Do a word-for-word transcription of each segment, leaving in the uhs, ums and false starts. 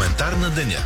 Коментар на деня.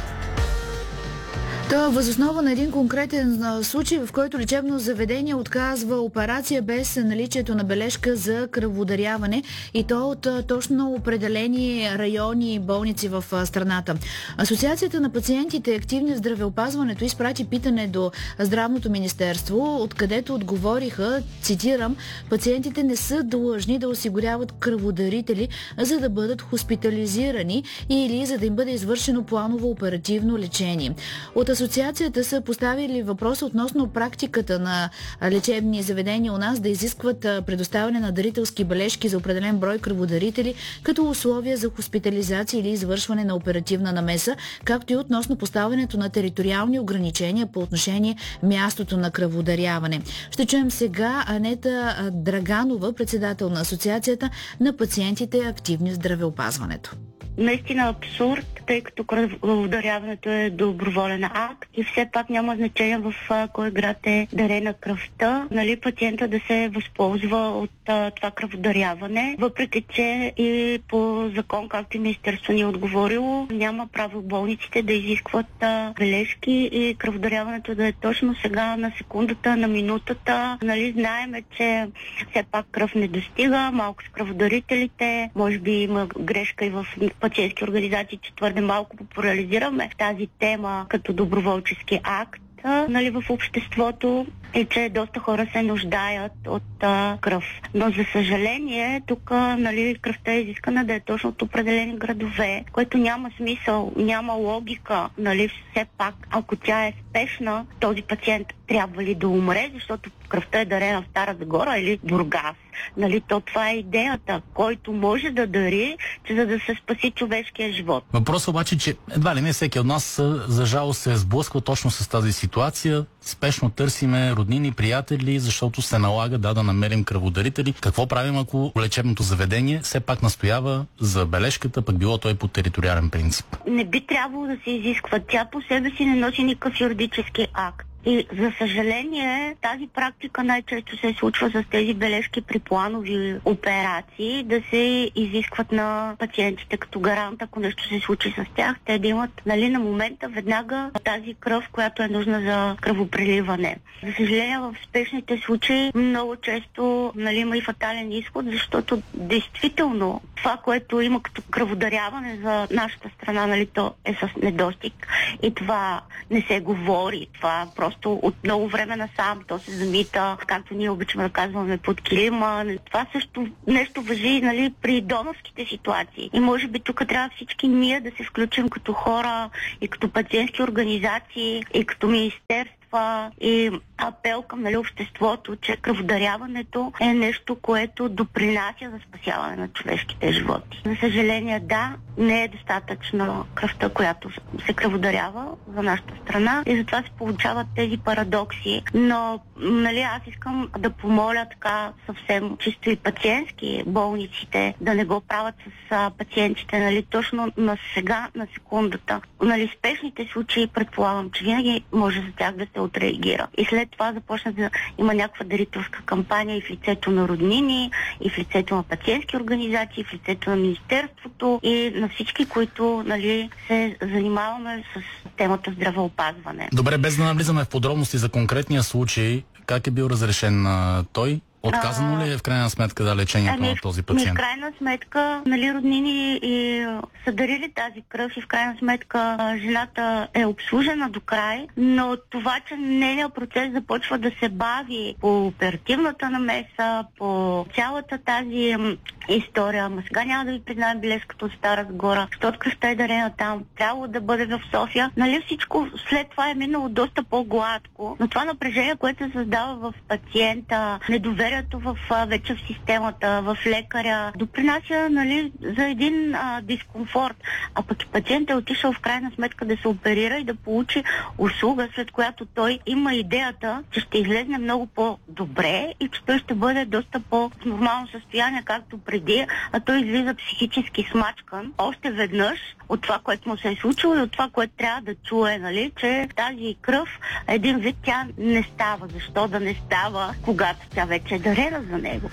Това е въз основа на един конкретен случай, в който лечебно заведение отказва операция без наличието на бележка за кръводаряване, и то от точно определени райони и болници в страната. Асоциацията на пациентите активни в здравеопазването изпрати питане до Здравното министерство, откъдето отговориха, цитирам: пациентите не са длъжни да осигуряват кръводарители, за да бъдат хоспитализирани или за да им бъде извършено планово оперативно лечение. От асоциацията са поставили въпрос относно практиката на лечебни заведения у нас да изискват предоставяне на дарителски бележки за определен брой кръводарители като условие за хоспитализация или извършване на оперативна намеса, както и относно поставянето на териториални ограничения по отношение мястото на кръводаряване. Ще чуем сега Анета Драганова, председател на Асоциацията на пациентите активни в здравеопазването. Наистина абсурд, тъй като кръводаряването е доброволен акт и все пак няма значение в а, кой град е дарена кръвта, нали, пациента да се възползва от а, това кръводаряване, въпреки че и по закон, както и Министерство ни е отговорило, няма право болниците да изискват а, бележки и кръводаряването да е точно сега, на секундата, на минутата. Нали, знаеме, че все пак кръв не достига, малко с кръводарителите, може би има грешка и в пациентски организации, че твърде малко популяризираме тази тема като доброволчески акт, нали, в обществото, и че доста хора се нуждаят от а, кръв. Но за съжаление, тук, нали, кръвта е изискана да е точно от определени градове, което няма смисъл, няма логика, нали, все пак, ако тя е спешна, този пациент трябва ли да умре, защото кръвта е дарена в Стара Загора или Бургас. Нали, то това е идеята, който може да дари, че за да се спаси човешкия живот. Въпросът обаче, че едва ли не всеки от нас за жалост се е сблъсква точно с тази ситуация. Спешно търсиме роднини, приятели, защото се налага да, да намерим кръводарители. Какво правим, ако лечебното заведение все пак настоява за бележката, пък било той по териториален принцип? Не би трябвало да се изисква. Тя по себе си не носи никакъв юридически акт. И за съжаление, тази практика най-често се случва с тези бележки при планови операции, да се изискват на пациентите като гарант, ако нещо се случи с тях, те да имат, нали, на момента веднага тази кръв, която е нужна за кръвопреливане. За съжаление, в спешните случаи много често, нали, има и фатален изход, защото действително това, което има като кръводаряване за нашата страна, нали, то е с недостиг и това не се говори. Това просто от много време насам то се замита, както ние обичаме да казваме, под килима. Това също нещо важи, нали, при донорските ситуации. И може би тук трябва всички ние да се включим като хора и като пациентски организации и като министерство и апел към, нали, обществото, че кръводаряването е нещо, което допринася за спасяване на човешките животи. За съжаление, да, не е достатъчно кръвта, която се кръводарява за нашата страна, и затова се получават тези парадокси. Но, нали, аз искам да помоля така съвсем чисто и пациентски болниците да не го правят с а, пациентите, нали, точно на сега, на секундата. Нали, спешните случаи, предполагам, че винаги може за тях да се отреагира. И след това започна да има някаква дарителска кампания и в лицето на роднини, и в лицето на пациентски организации, и в лицето на Министерството, и на всички, които, нали, се занимаваме с темата здравеопазване. Добре, без да навлизаме в подробности за конкретния случай, как е бил разрешен а, той? Отказано ли е в крайна сметка да лечението ами, на този пациент? В крайна сметка, нали, роднини и са дарили тази кръв и в крайна сметка жената е обслужена до край, но това, че нейният процес започва да се бави по оперативната намеса, по цялата тази история, ама сега няма да ви признаем бележката от Стара Загора, защото кръвта е дарена там, трябвало да бъде в София. Нали, всичко след това е минало доста по-гладко, но това напрежение, което се създава в пациента, недоверието в, вече в системата, в лекаря, допринася, нали, за един а, дискомфорт. А пък и пациентът е отишъл в крайна сметка да се оперира и да получи услуга, след която той има идеята, че ще излезне много по-добре и че той ще бъде доста по-нормално състояние, както преди, а той излиза психически смачкан още веднъж от това, което му се е случило и от това, което трябва да чуе, нали, че тази кръв, един вид, тя не става. Защо да не става, когато тя вече е дарена за него?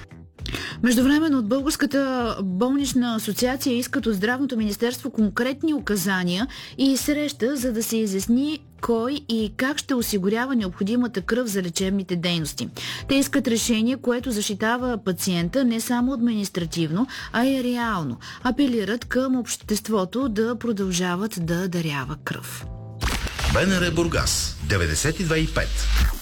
Междувременно от Българската болнична асоциация искат от Здравното министерство конкретни указания и среща, за да се изясни кой и как ще осигурява необходимата кръв за лечебните дейности. Те искат решение, което защитава пациента не само административно, а и реално. Апелират към обществото да продължават да дарява кръв. БНР Бургас деветдесет и две и пет